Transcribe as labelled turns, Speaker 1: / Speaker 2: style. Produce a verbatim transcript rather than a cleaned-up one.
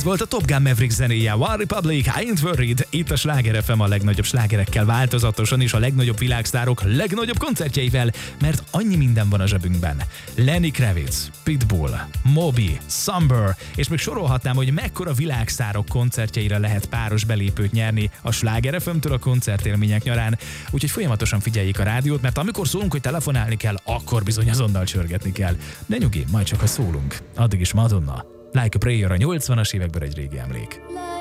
Speaker 1: Ez volt a Top Gun Maverick zenéje, One Republic, I Ain't Worried. Itt a Sláger ef em a legnagyobb slágerekkel változatosan és a legnagyobb világsztárok legnagyobb koncertjeivel, mert annyi minden van a zsebünkben. Lenny Kravitz, Pitbull, Moby, Summer, és még sorolhatnám, hogy mekkora világsztárok koncertjeire lehet páros belépőt nyerni a Sláger ef em-től a koncertélmények nyarán. Úgyhogy folyamatosan figyeljék a rádiót, mert amikor szólunk, hogy telefonálni kell, akkor bizony azonnal csörgetni kell. De nyugi, majd csak ha szólunk. Addig is Madonna. Like a Prayer a nyolcvanas évekből egy régi emlék.